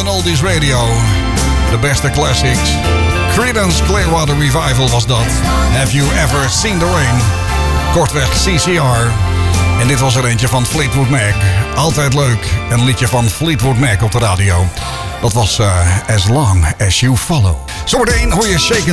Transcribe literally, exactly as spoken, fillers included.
London Oldies Radio. De beste classics. Creedence Clearwater Revival was dat. Have You Ever Seen the Rain? Kortweg C C R. En dit was er eentje van Fleetwood Mac. Altijd leuk. Een liedje van Fleetwood Mac op de radio. Dat was uh, As Long As You Follow. Zometeen hoor je Shakin'